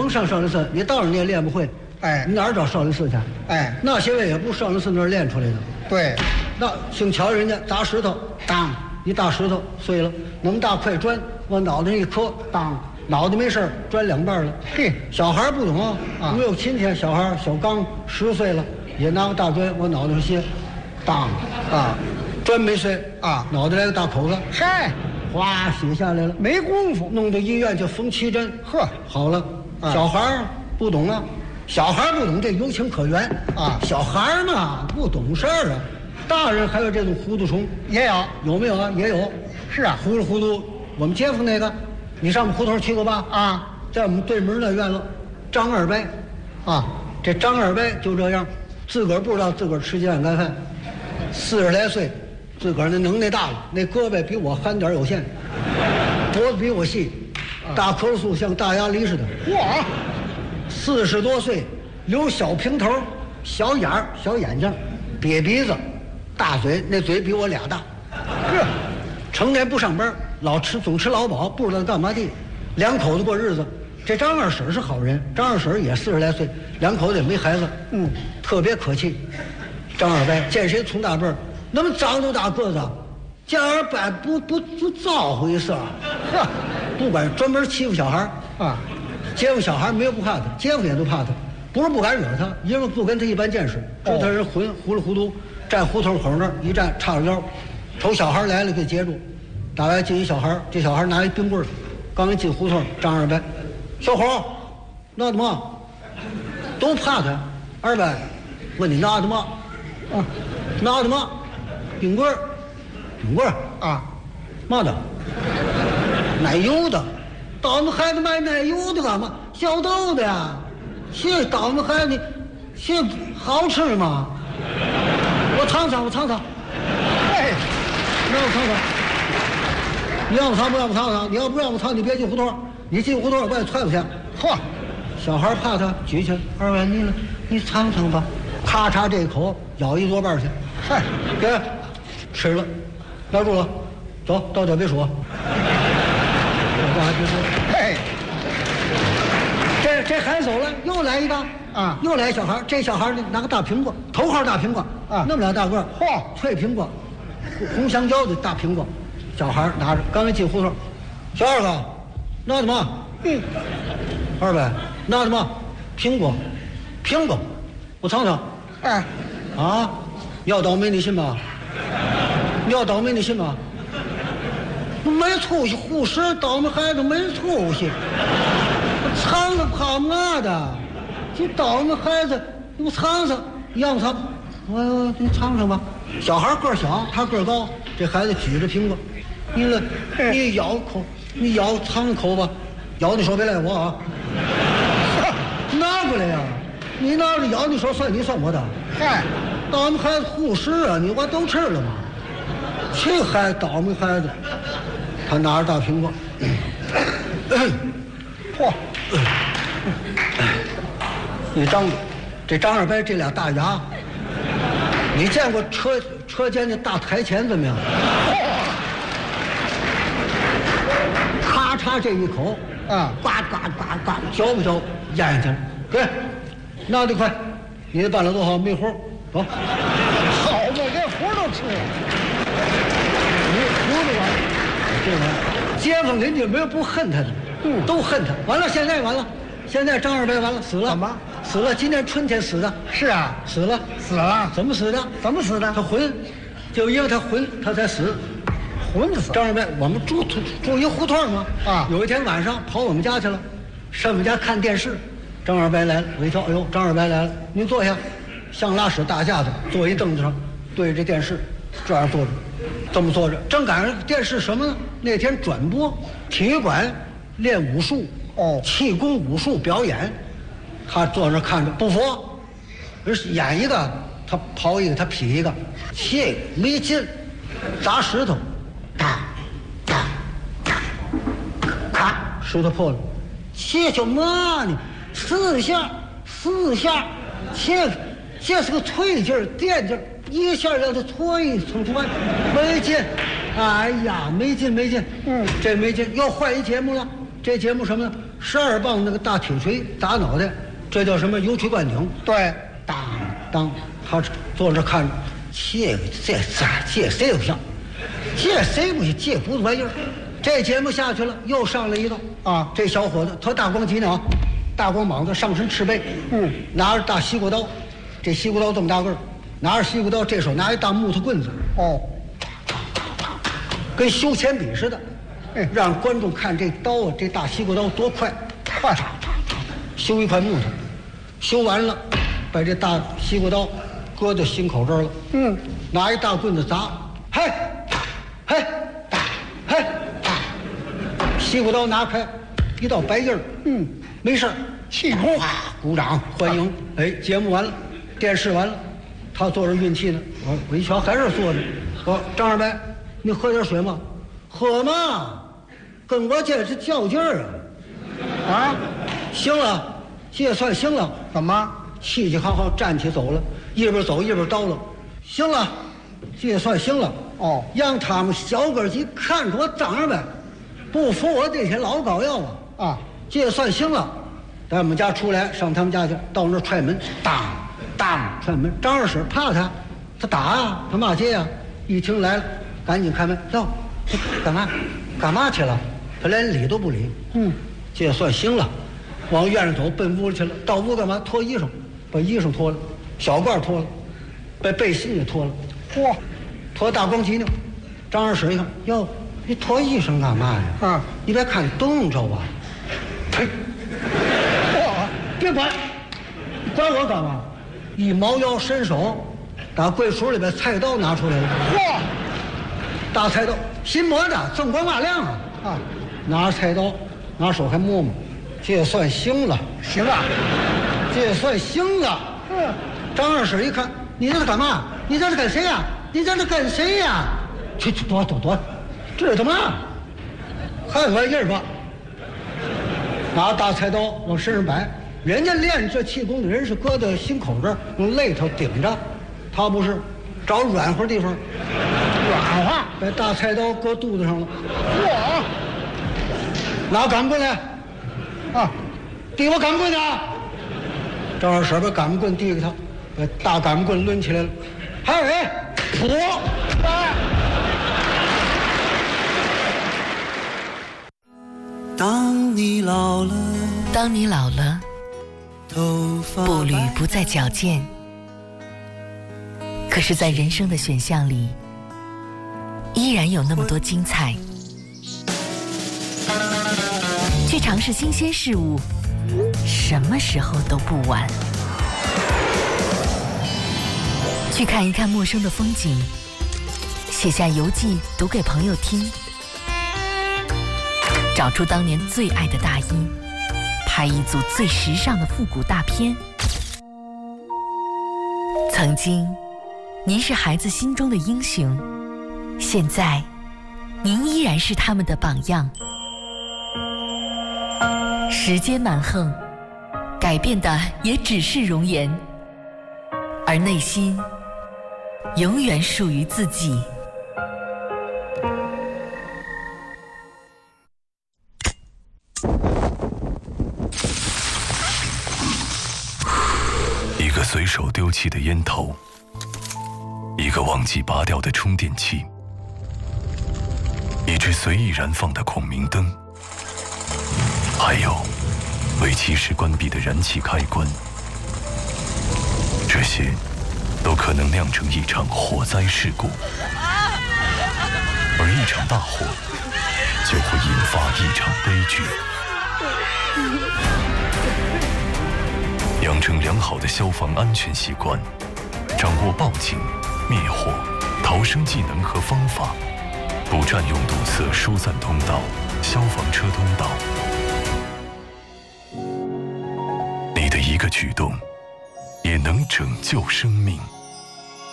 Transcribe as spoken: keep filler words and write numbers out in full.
能上少林寺，你道上你也练不会。 哎， 你哪儿找少林寺去？ 哎， 那些位也不是少林寺那儿练出来的。 对， 那请瞧人家砸石头，当一大石头碎了，那么大块砖往脑袋上一磕，当脑袋没事砖两半了。 嘿， 小孩不懂啊，没有今天小孩小刚十岁了，也拿个大砖往脑袋上卸，当啊，砖没碎啊，脑袋来个大口子， 嗨， 哗血下来了， 没功夫， 弄到医院就缝七针， 呵， 好了。 啊、 小孩不懂啊，小孩不懂这有情可原啊， 小孩嘛不懂事儿啊，大人还有这种糊涂虫也有， 有没有啊？也有， 是啊， 糊里糊涂。我们街坊那个，你上我们胡同去过吧？ 啊， 在我们对门那院子，张二伯， 啊， 这张二伯就这样，自个儿不知道自个儿吃几碗干饭，四十来岁，自个儿那能耐大了，那胳膊比我憨点有限，脖子比我细。大棵树像大鸭梨似的， 哇！ 四十多岁，留小平头，小眼儿、小眼睛，瘪鼻子，大嘴，那嘴比我俩大。 呵， 成天不上班，老吃总吃劳保，不知道干嘛地。两口子过日子。这张二婶是好人，张二婶也四十来岁，两口子也没孩子，嗯，特别可气。张二伯见谁从大辈儿，那么长多大个子，见二伯不不不招呼一声，呵。不管专门欺负小孩啊，街坊小孩没有不怕他，街坊也都怕他，不是不敢惹他，因为不跟他一般见识，知他人混糊里糊涂，站胡同口那儿一站，叉着腰，瞅小孩来了给截住，打外进一小孩，这小孩拿一冰棍儿，刚一进胡同，张二伯，小伙，拿的嘛？都怕他，二伯，问你拿的嘛？啊，拿的嘛？冰棍儿，冰棍儿啊， 嘛的？奶油的，倒霉孩子买奶油的干嘛？小豆的呀，这倒霉孩子，这好吃吗？我尝尝，我尝尝。 哎， 让我尝尝。你让我尝不让我尝尝？你要不让我尝，你别进胡同，你进胡同我把你踹出去。 嚯！ 小孩怕他，举去。二位你你尝尝吧。咔嚓这一口咬一多半去。 嗨， 给，吃了，拿住了，走到这别说。 嘿， 这这孩子走了，又来一个啊， 又来一小孩。这小孩呢拿个大苹果，头号大苹果啊，那么俩大个儿， 嚯， 脆苹果，红香蕉的大苹果。小孩拿着，刚一进胡同，小二哥，拿什么？嗯，二伯，拿什么？苹果，苹果，我尝尝。 哎， 啊，要倒霉你信吗？要倒霉你信吗？没出息，护士倒霉孩子没出息，尝尝怕嘛的？这倒霉孩子，你尝尝，让他，我你尝尝吧。小孩个小，他个高，这孩子举着苹果，你了，你咬口，你咬尝口吧，咬你手别赖我啊！拿过来呀，你拿着咬你手算你算我的。 嗨， 倒霉孩子护士啊，你我都吃了吗？这孩子倒霉孩子。他拿着大苹果，嚯！你张着，这张二伯这俩大牙，你见过车车间的大台钳子没有？咔嚓这一口啊，呱呱呱呱，嚼不嚼？咽下去了。给，拿得快，你这办了多好，没活，走。 好嘛，连活都吃了。 你活着完。这玩意儿，街坊邻居没有不恨他的，嗯，都恨他。完了，现在完了，现在张二伯完了，死了。 怎么死了？今年春天死的。 是啊， 死了， 死了。 怎么死的？ 怎么死的？ 他混，就因为他混，他才死。 混死。 张二伯，我们住住住一胡同嘛。 啊。 有一天晚上跑我们家去了，上我们家看电视。张二伯来了，我一瞧，哎呦，张二伯来了，您坐下。象拉屎大架子，坐一凳子上，对着电视，这样坐着。这么坐着，正赶上电视什么呢？那天转播体育馆练武术， 哦， 气功武术表演，他坐那看着不服，演一个他刨一个他劈一个，气没劲，砸石头，哒哒哒，咔，石头破了，这叫嘛呢？四下四下，这这是个脆劲儿电劲儿。一下让他搓一搓搓，没劲，哎呀，没劲没劲，嗯，这没劲，又换一节目了。这节目什么呢？ 十二磅那个大铁锤砸脑袋，这叫什么油锤灌顶？ 对， 当当，他坐这看着，这个这咋这谁不像，这谁不行，这不是玩意儿。这节目下去了，又上来一个啊， 这小伙子他大光脊呢，大光膀子，上身赤背， 嗯， 拿着大西瓜刀，这西瓜刀这么大个儿，拿着西瓜刀，这手拿一大木头棍子， 哦， 跟修铅笔似的，哎，让观众看这刀啊，这大西瓜刀多快， 快， 修一块木头，修完了，把这大西瓜刀搁到心口这儿了， 嗯， 拿一大棍子砸，嘿，嘿，嘿，西瓜刀拿开，一道白印儿， 嗯， 没事儿， 气功， 鼓掌欢迎，哎，节目完了，电视完了，他坐着运气呢，我我一瞧还是坐着，我说张二白，你喝点水吗？喝嘛，跟我这是较劲儿啊！ 啊， 行了，这算行了。 怎么？ 气气浩浩站起走了，一边走一边叨唠。行了，这算行了。 哦， 让他们小哥几看出我张二白不服我这些老膏药啊！ 啊， 这算行了。在我们家出来，上他们家去，到那儿踹门，当当踹门。张二婶怕他，他打啊，他骂街呀、啊。一听来了，赶紧开门，哟，干嘛？干嘛去了？他连理都不理。 嗯， 这算行了。往院上走，奔屋里去了。到屋干嘛？脱衣裳，把衣裳脱了，小褂脱了，把背心也脱了。 嚯， 脱大光脊呢。张二婶一看，哟，你脱衣裳干嘛呀？ 啊， 你别看冻着吧。嘿， 嚯， 别管，你管我干嘛？一猫腰伸手，打柜橱里边菜刀拿出来了。 嚯， 大菜刀，新磨的，锃光瓦亮啊！ 啊， 拿着菜刀，拿手还摸摸，这算行了， 行啊， 这算行了。 嗯， 张二婶一看，你这是干嘛？你这是跟谁呀？你这是跟谁呀？去去躲躲躲，这是干嘛？还玩意儿吧？拿大菜刀往身上摆，人家练这气功的人是搁在心口这儿，用肋头顶着，他不是，找软和地方， 软和， 把大菜刀搁肚子上了。 嚯， 拿杆棍来， 啊， 递我杆棍啊！张二婶把杆棍递给他，把大杆棍抡起来了，还有人噗！ 当你老了， 当你老了， 头发步履不再矫健，可是，在人生的选项里，依然有那么多精彩。去尝试新鲜事物，什么时候都不晚。去看一看陌生的风景，写下游记读给朋友听。找出当年最爱的大衣，拍一组最时尚的复古大片。曾经，您是孩子心中的英雄，现在，您依然是他们的榜样。时间蛮横，改变的也只是容颜，而内心永远属于自己。 一个随手丢弃的烟头，一个忘记拔掉的充电器，一只随意燃放的孔明灯，还有未及时关闭的燃气开关，这些都可能酿成一场火灾事故，而一场大火就会引发一场悲剧。养成良好的消防安全习惯，掌握报警、灭火、逃生技能和方法，不占用堵塞疏散通道、消防车通道。你的一个举动，也能拯救生命。